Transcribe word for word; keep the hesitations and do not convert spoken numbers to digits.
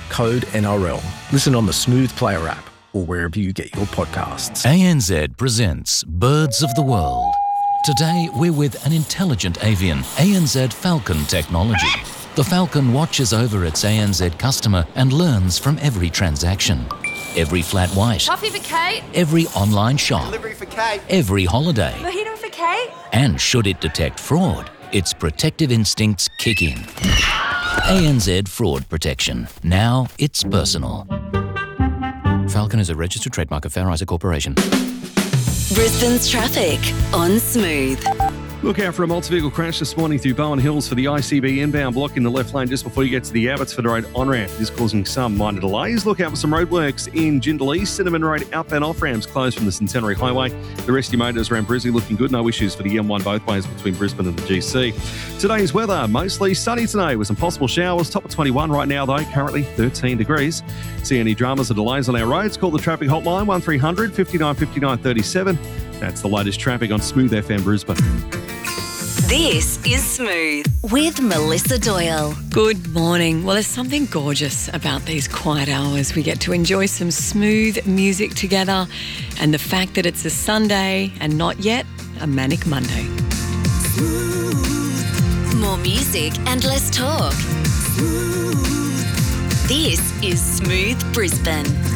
code N R L. Listen on the Smooth Player app or wherever you get your podcasts. A N Z presents Birds of the World. Today, we're with an intelligent avian, A N Z Falcon technology. The Falcon watches over its A N Z customer and learns from every transaction. Every flat white. Coffee for Kate. Every online shop. Delivery for Kate. Every holiday. Mojito for Kate. And should it detect fraud, its protective instincts kick in. A N Z Fraud Protection. Now it's personal. Falcon is a registered trademark of Fair Isaac Corporation. Brisbane's traffic on Smooth. Look out for a multi-vehicle crash this morning through Bowen Hills for the I C B inbound block in the left lane just before you get to the Abbotsford Road on-ramp. It is causing some minor delays. Look out for some roadworks in Jindal East. Cinnamon Road outbound off-ramps closed from the Centenary Highway. The rest of your motors around Brisbane looking good. No issues for the M one both ways between Brisbane and the G C. Today's weather, mostly sunny today with some possible showers. Top of twenty-one right now though, currently thirteen degrees. See any dramas or delays on our roads? Call the traffic hotline one three hundred fifty-nine fifty-nine thirty-seven. That's the latest traffic on Smooth F M Brisbane. This is Smooth with Melissa Doyle. Good morning. Well, there's something gorgeous about these quiet hours. We get to enjoy some smooth music together, and the fact that it's a Sunday and not yet a manic Monday. More music and less talk. This is Smooth Brisbane.